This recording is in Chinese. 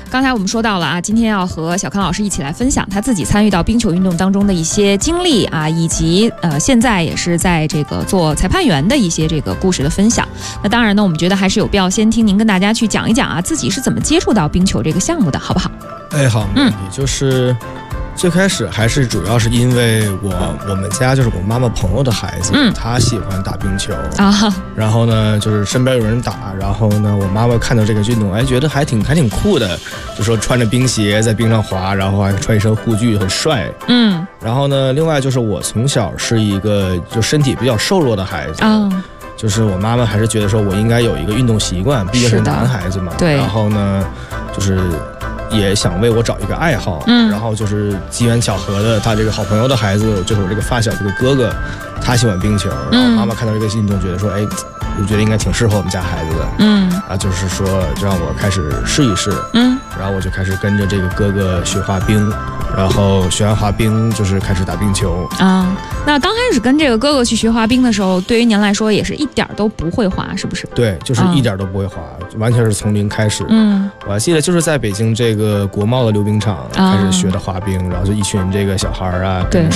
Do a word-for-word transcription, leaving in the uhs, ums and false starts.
刚才我们说到了啊，今天要和小康老师一起来分享他自己参与到冰球运动当中的一些经历啊，以及呃现在也是在这个做裁判员的一些这个故事的分享。那当然呢，我们觉得还是有必要先听您跟大家去讲一讲啊，自己是怎么接触到冰球这个项目的，好不好？ 哎，好，没问题。嗯、就是最开始还是主要是因为我我们家就是我妈妈朋友的孩子，嗯，他喜欢打冰球啊，然后呢就是身边有人打，然后呢我妈妈看到这个运动，哎，觉得还挺还挺酷的，就说穿着冰鞋在冰上滑，然后还穿一身护具，很帅，嗯。然后呢，另外就是我从小是一个就身体比较瘦弱的孩子啊。就是我妈妈还是觉得说我应该有一个运动习惯，毕竟是男孩子嘛。对。然后呢，就是也想为我找一个爱好。嗯。然后就是机缘巧合的，他这个好朋友的孩子，就是我这个发小这个哥哥，他喜欢冰球。然后妈妈看到这个运动，觉得说，哎，我觉得应该挺适合我们家孩子的。嗯。啊，就是说就让我开始试一试。嗯。然后我就开始跟着这个哥哥学滑冰。然后学完滑冰就是开始打冰球啊。那刚开始跟这个哥哥去学滑冰的时候，对于您来说也是一点都不会滑，是不是？ 对，就是一点都不会滑，啊、完全是从零开始。嗯，我还记得就是在北京这个国贸的溜冰场开始学的滑冰，然后就一群这个小孩啊跟着